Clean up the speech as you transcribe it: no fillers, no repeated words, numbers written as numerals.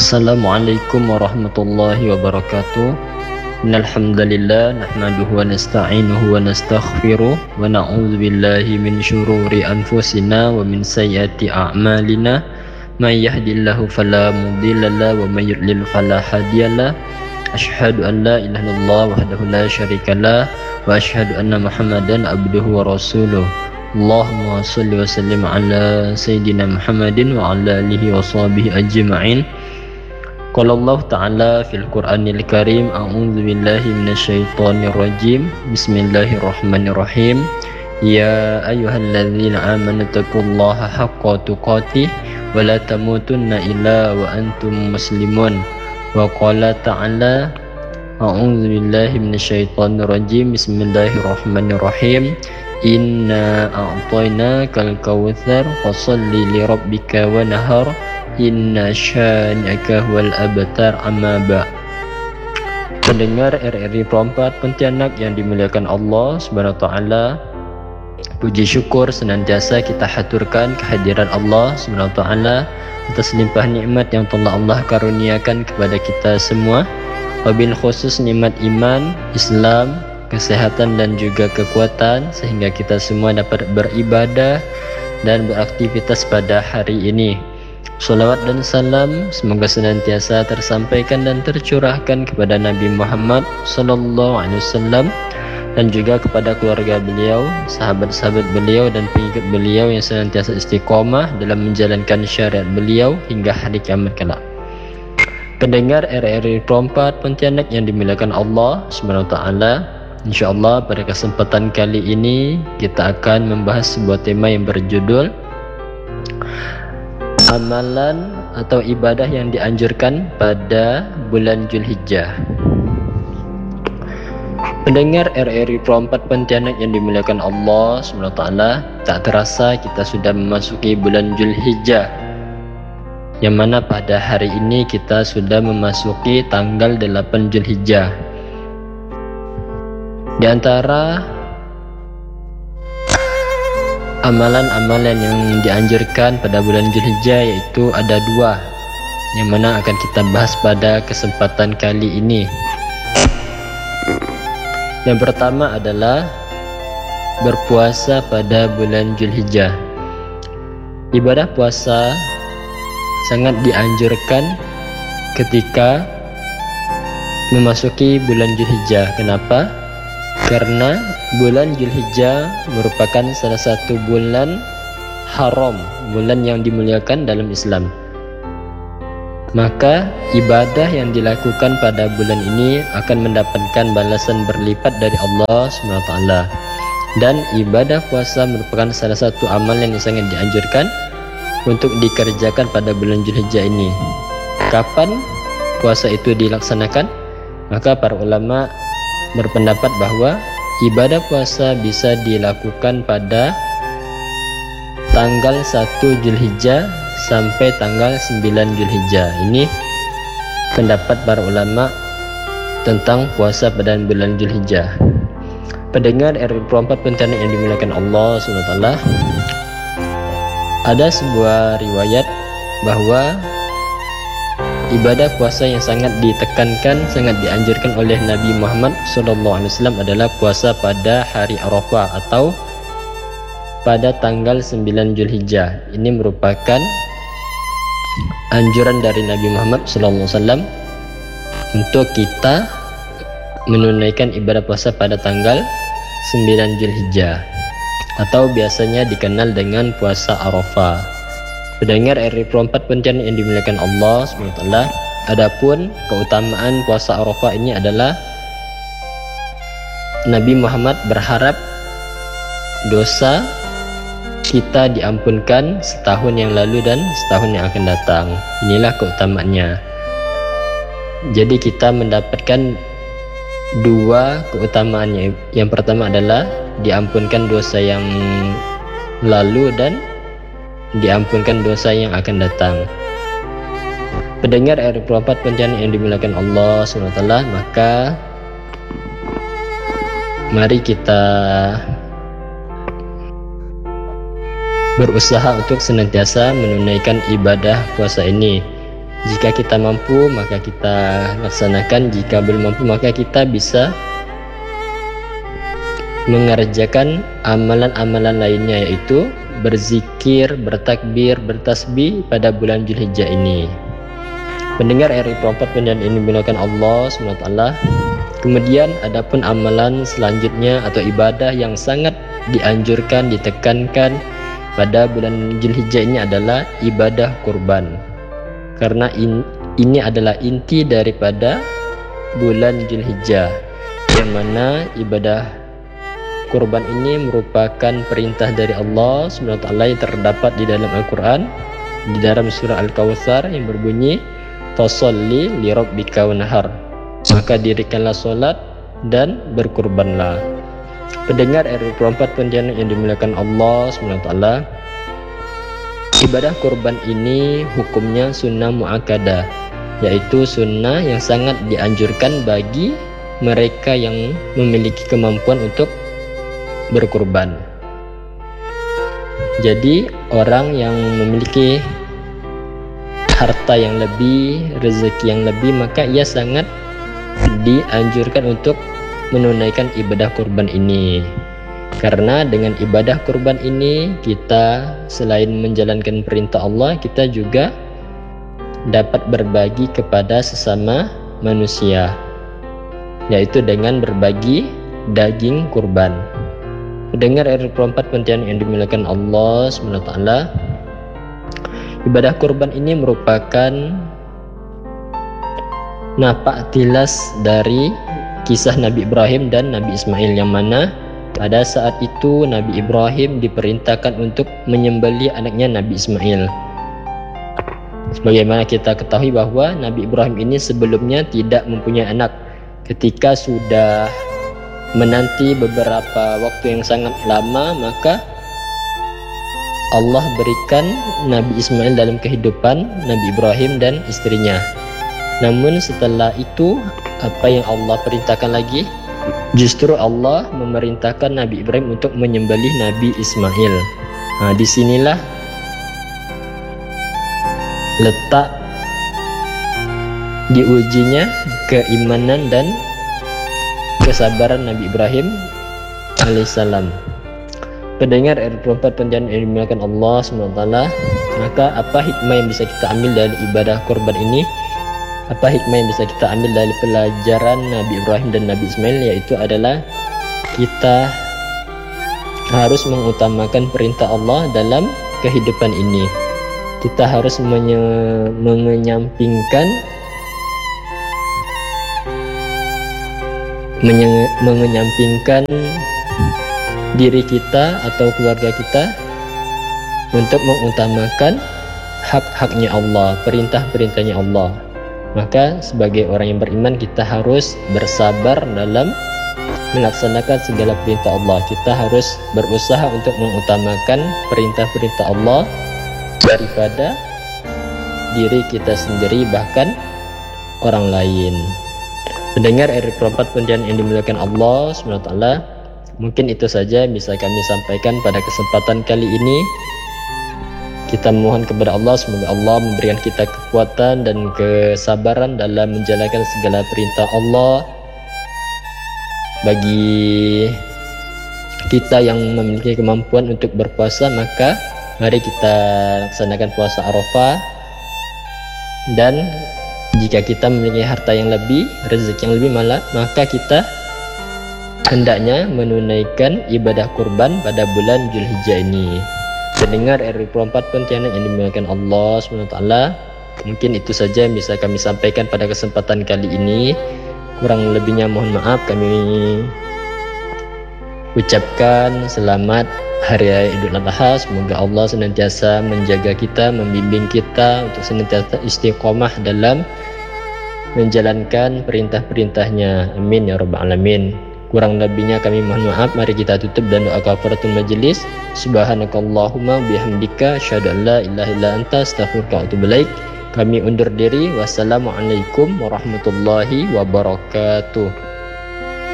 Assalamualaikum warahmatullahi wabarakatuh. Innal hamdalillah nahmaduhu wa nasta'inuhu wa nastaghfiruh wa na'udzu billahi min syururi anfusina wa min sayyiati a'malina. May yahdihillahu fala mudilla lahu wa may yudlil fala hadiyalah. Asyhadu an la ilaha illallah wahdahu la syarikalah wa asyhadu anna Muhammadan abduhu wa rasuluh. Allahumma shalli wa sallim ala sayyidina Muhammadin wa ala alihi wa sahbihi ajma'in. Qala Allah Ta'ala fil Qur'anil Karim, a'udzu billahi minasyaitonir rajim. Bismillahirrahmanirrahim. Ya ayyuhalladzina amanu taqullaha haqqa tuqatih wa la tamutunna illa wa antum muslimun. Wa qala ta'ala, a'udzu billahi minasyaitonir rajim. Bismillahirrahmanirrahim. Inna a'tainakal kautsar fasholli li rabbika wanhar. Inna syani'aka huwal abtar. Amma ba'. Pendengar RRI Perompat Pontianak yang dimuliakan Allah Subhanahu wa taala, puji syukur senantiasa kita haturkan kehadiran Allah Subhanahu wa taala atas limpah nikmat yang telah Allah karuniakan kepada kita semua, wabil khusus nikmat iman, Islam, kesehatan dan juga kekuatan, sehingga kita semua dapat beribadah dan beraktivitas pada hari ini. Salawat dan salam semoga senantiasa tersampaikan dan tercurahkan kepada Nabi Muhammad sallallahu alaihi wasallam dan juga kepada keluarga beliau, sahabat-sahabat beliau dan pengikut beliau yang senantiasa istiqomah dalam menjalankan syariat beliau hingga hari kiamat kelak. Pendengar RRI Perompat Pontianak yang dimuliakan Allah Subhanahu wa taala, insyaallah pada kesempatan kali ini kita akan membahas sebuah tema yang berjudul amalan atau ibadah yang dianjurkan pada bulan Zulhijjah. Pendengar RRI Perompat Pontianak yang dimuliakan Allah Subhanahu wa taala, tak terasa kita sudah memasuki bulan Zulhijjah, yang mana pada hari ini kita sudah memasuki tanggal 8 Zulhijjah. Di antara amalan-amalan yang dianjurkan pada bulan Zulhijjah yaitu ada dua, yang mana akan kita bahas pada kesempatan kali ini. Yang pertama adalah berpuasa pada bulan Zulhijjah. Ibadah puasa sangat dianjurkan ketika memasuki bulan Zulhijjah. Kenapa? Karena bulan Zulhijjah merupakan salah satu bulan haram, bulan yang dimuliakan dalam Islam. Maka ibadah yang dilakukan pada bulan ini akan mendapatkan balasan berlipat dari Allah SWT. Dan ibadah puasa merupakan salah satu amalan yang sangat dianjurkan untuk dikerjakan pada bulan Zulhijjah ini. Kapan puasa itu dilaksanakan? Maka para ulama berpendapat bahwa ibadah puasa bisa dilakukan pada tanggal 1 Zulhijjah sampai tanggal 9 Zulhijjah. Ini pendapat para ulama tentang puasa pada bulan Zulhijjah. Pendengar RRI Perompat Pontianak yang dimuliakan Allah SWT, ada sebuah riwayat bahwa ibadah puasa yang sangat ditekankan, sangat dianjurkan oleh Nabi Muhammad SAW adalah puasa pada hari Arafah atau pada tanggal 9 Zulhijjah. Ini merupakan anjuran dari Nabi Muhammad SAW untuk kita menunaikan ibadah puasa pada tanggal 9 Zulhijjah atau biasanya dikenal dengan puasa Arafah. Pendengar RRI Perompat Pontianak yang dimuliakan Allah SWT, adapun keutamaan puasa Arafah ini adalah Nabi Muhammad berharap dosa kita diampunkan setahun yang lalu dan setahun yang akan datang. Inilah keutamaannya. Jadi kita mendapatkan dua keutamaannya. Yang pertama adalah diampunkan dosa yang lalu dan diampunkan dosa yang akan datang. Pendengar RRI Perompat Pontianak yang dimuliakan Allah SWT, maka mari kita berusaha untuk senantiasa menunaikan ibadah puasa ini. Jika kita mampu maka kita laksanakan, jika belum mampu maka kita bisa mengerjakan amalan-amalan lainnya, yaitu berzikir, bertakbir, bertasbih pada bulan Dzulhijjah ini. Pendengar RI Pro 4 pendidikan ini dimuliakan Allah SWT. Kemudian adapun amalan selanjutnya atau ibadah yang sangat dianjurkan, ditekankan pada bulan Dzulhijjah ini adalah ibadah kurban. Karena ini adalah inti daripada bulan Dzulhijjah, yang mana ibadah kurban ini merupakan perintah dari Allah SWT yang terdapat di dalam Al-Quran, di dalam surah Al-Kawthar yang berbunyi fasolli li rabbika wanhar, maka dirikanlah solat dan berkurbanlah. Pendengar RI Pro 4 pendidikan yang dimuliakan Allah SWT, ibadah kurban ini hukumnya sunnah muakkadah, yaitu sunnah yang sangat dianjurkan bagi mereka yang memiliki kemampuan untuk berkurban. Jadi orang yang memiliki harta yang lebih, rezeki yang lebih, maka ia sangat dianjurkan untuk menunaikan ibadah kurban ini. Karena dengan ibadah kurban ini kita selain menjalankan perintah Allah, kita juga dapat berbagi kepada sesama manusia, yaitu dengan berbagi daging kurban. Pendengar RI Pro 4 pendidikan yang dimuliakan Allah SWT, ibadah kurban ini merupakan napak tilas dari kisah Nabi Ibrahim dan Nabi Ismail, yang mana pada saat itu Nabi Ibrahim diperintahkan untuk menyembelih anaknya Nabi Ismail. Sebagaimana kita ketahui bahwa Nabi Ibrahim ini sebelumnya tidak mempunyai anak. Ketika sudah menanti beberapa waktu yang sangat lama, maka Allah berikan Nabi Ismail dalam kehidupan Nabi Ibrahim dan istrinya. Namun setelah itu, apa yang Allah perintahkan lagi? Justru Allah memerintahkan Nabi Ibrahim untuk menyembelih Nabi Ismail. Nah, disinilah letak diujinya keimanan dan kesabaran Nabi Ibrahim alaihissalam. Pendengar RI Pro 4 pendidikan yang dimuliakan Allah SWT, maka apa hikmah yang bisa kita ambil dari ibadah kurban ini? Apa hikmah yang bisa kita ambil dari pelajaran Nabi Ibrahim dan Nabi Ismail? Yaitu adalah kita harus mengutamakan perintah Allah dalam kehidupan ini. Kita harus mengenyampingkan diri kita atau keluarga kita untuk mengutamakan hak-haknya Allah, perintah-perintahnya Allah. Maka sebagai orang yang beriman, kita harus bersabar dalam melaksanakan segala perintah Allah. Kita harus berusaha untuk mengutamakan perintah-perintah Allah daripada diri kita sendiri, bahkan orang lain. Pendengar RI Pro 4 pendidikan yang dimuliakan Allah SWT, mungkin itu saja yang bisa kami sampaikan pada kesempatan kali ini. Kita mohon kepada Allah, semoga Allah memberikan kita kekuatan dan kesabaran dalam menjalankan segala perintah Allah. Bagi kita yang memiliki kemampuan untuk berpuasa, maka mari kita laksanakan puasa Arafah. Dan jika kita memiliki harta yang lebih, rezeki yang lebih, maka kita hendaknya menunaikan ibadah kurban pada bulan Dzulhijjah ini. Pendengar RI Pro 4 pendidikan yang dimuliakan Allah SWT, mungkin itu saja yang bisa kami sampaikan pada kesempatan kali ini. Kurang lebihnya mohon maaf. Kami ucapkan selamat Hari Raya Idul Adha. Semoga Allah senantiasa menjaga kita, membimbing kita untuk senantiasa istiqomah dalam menjalankan perintah-perintahnya. Amin ya rabbal alamin. Kurang lebihnya kami mohon maaf. Mari kita tutup dan doa kafaratul majelis. Subhanakallahumma bihamdika asyhadu an la ilaha illa anta astaghfiruka wa atubu ilaik. Kami undur diri. Wassalamualaikum warahmatullahi wabarakatuh.